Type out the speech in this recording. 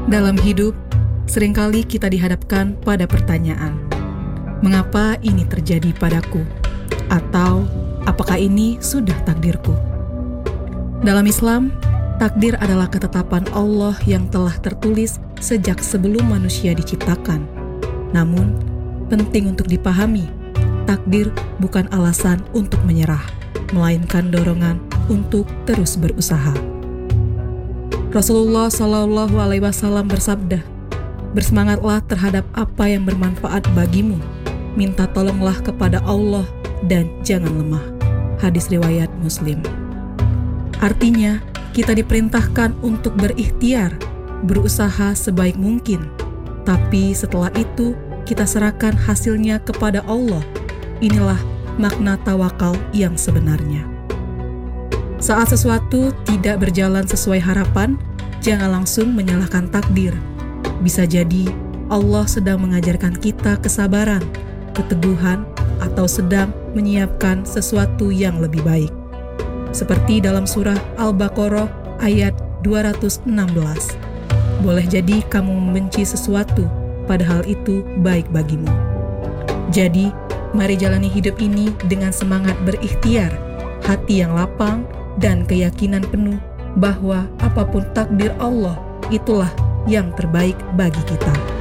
Dalam hidup, seringkali kita dihadapkan pada pertanyaan, mengapa ini terjadi padaku? Atau, apakah ini sudah takdirku? Dalam Islam, takdir adalah ketetapan Allah yang telah tertulis sejak sebelum manusia diciptakan. Namun, penting untuk dipahami, takdir bukan alasan untuk menyerah, melainkan dorongan untuk terus berusaha. Rasulullah SAW bersabda, "Bersemangatlah terhadap apa yang bermanfaat bagimu, minta tolonglah kepada Allah dan jangan lemah." Hadis riwayat Muslim. Artinya, kita diperintahkan untuk berikhtiar, berusaha sebaik mungkin, tapi setelah itu kita serahkan hasilnya kepada Allah. Inilah makna tawakal yang sebenarnya. Saat sesuatu tidak berjalan sesuai harapan, jangan langsung menyalahkan takdir. Bisa jadi Allah sedang mengajarkan kita kesabaran, keteguhan, atau sedang menyiapkan sesuatu yang lebih baik. Seperti dalam surah Al-Baqarah ayat 216. Boleh jadi kamu membenci sesuatu, padahal itu baik bagimu. Jadi, mari jalani hidup ini dengan semangat berikhtiar, hati yang lapang, dan keyakinan penuh bahwa apapun takdir Allah, itulah yang terbaik bagi kita.